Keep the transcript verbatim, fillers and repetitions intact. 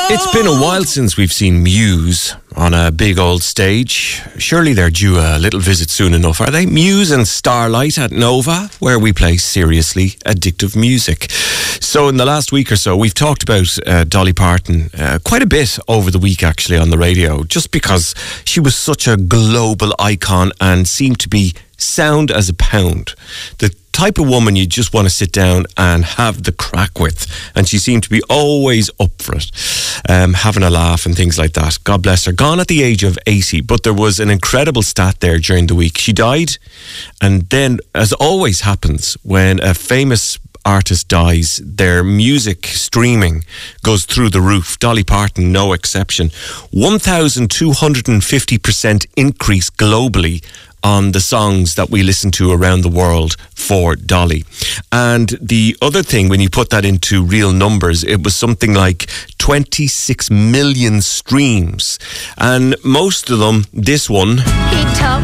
It's been a while since we've seen Muse on a big old stage. Surely they're due a little visit soon enough, are they? Muse and Starlight at Nova, where we play seriously addictive music. So in the last week or so, we've talked about uh, Dolly Parton uh, quite a bit over the week, actually, on the radio, just because she was such a global icon and seemed to be sound as a pound. The type of woman you just want to sit down and have the crack with, and she seemed to be always up for it, um, having a laugh and things like that. God bless her. Gone at the age of eighty, but there was an incredible stat there during the week. She died, and then, as always happens when a famous artist dies, their music streaming goes through the roof. Dolly Parton, no exception. one thousand two hundred fifty percent increase globally on the songs that we listen to around the world for Dolly. And the other thing, when you put that into real numbers, it was something like twenty-six million streams. And most of them, this one... He talks